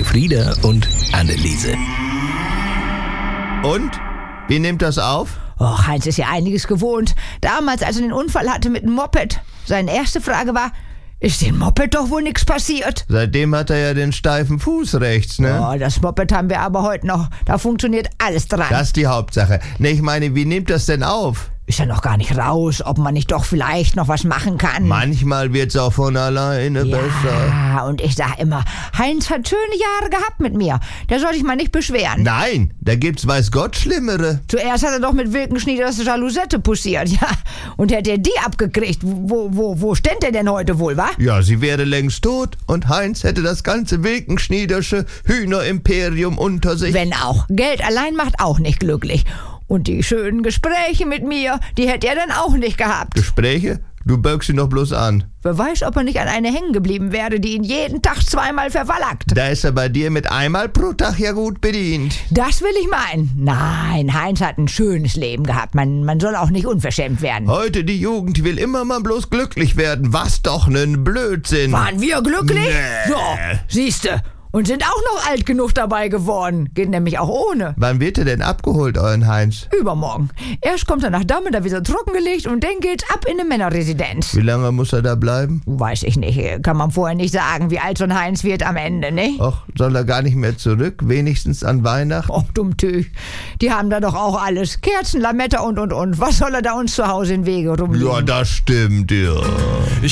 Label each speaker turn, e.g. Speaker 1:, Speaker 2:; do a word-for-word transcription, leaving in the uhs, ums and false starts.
Speaker 1: Frieda und Anneliese.
Speaker 2: Und? Wie nimmt das auf?
Speaker 3: Och, Heinz ist ja einiges gewohnt. Damals, als er den Unfall hatte mit dem Moped. Seine erste Frage war, ist dem Moped doch wohl nichts passiert?
Speaker 2: Seitdem hat er ja den steifen Fuß rechts, ne?
Speaker 3: Oh, das Moped haben wir aber heute noch. Da funktioniert alles dran.
Speaker 2: Das ist die Hauptsache. Ne, ich meine, wie nimmt das denn auf?
Speaker 3: Ist ja noch gar nicht raus, ob man nicht doch vielleicht noch was machen kann.
Speaker 2: Manchmal wird's auch von alleine
Speaker 3: ja,
Speaker 2: besser.
Speaker 3: Ja, und ich sag immer, Heinz hat schöne Jahre gehabt mit mir. Der soll sich mal nicht beschweren.
Speaker 2: Nein, da gibt's weiß Gott Schlimmere.
Speaker 3: Zuerst hat er doch mit Wilkenschnee das Jalousette poussiert, ja. Und hätte er die abgekriegt, wo, wo, wo ständ er denn heute wohl, wa?
Speaker 2: Ja, sie wäre längst tot und Heinz hätte das ganze Wilkenschniedersche Hühnerimperium unter sich.
Speaker 3: Wenn auch. Geld allein macht auch nicht glücklich. Und die schönen Gespräche mit mir, die hätte er dann auch nicht gehabt.
Speaker 2: Gespräche? Du böckst ihn doch bloß an.
Speaker 3: Wer weiß, ob er nicht an eine hängen geblieben wäre, die ihn jeden Tag zweimal verwallackt.
Speaker 2: Da ist er bei dir mit einmal pro Tag ja gut bedient.
Speaker 3: Das will ich meinen. Nein, Heinz hat ein schönes Leben gehabt. Man, man soll auch nicht unverschämt werden.
Speaker 2: Heute die Jugend will immer mal bloß glücklich werden. Was doch nen Blödsinn.
Speaker 3: Waren wir glücklich?
Speaker 2: Nee.
Speaker 3: So, siehste. Und sind auch noch alt genug dabei geworden. Geht nämlich auch ohne.
Speaker 2: Wann wird er denn abgeholt, euren Heinz?
Speaker 3: Übermorgen. Erst kommt er nach Damme, da wird er trockengelegt und dann geht's ab in eine Männerresidenz.
Speaker 2: Wie lange muss er da bleiben?
Speaker 3: Weiß ich nicht. Kann man vorher nicht sagen, wie alt so ein Heinz wird am Ende, ne?
Speaker 2: Ach, soll er gar nicht mehr zurück? Wenigstens an Weihnachten?
Speaker 3: Och, Dummtüch. Die haben da doch auch alles. Kerzen, Lametta und, und, und. Was soll er da uns zu Hause in Wege rumliegen?
Speaker 2: Ja, das stimmt, ja.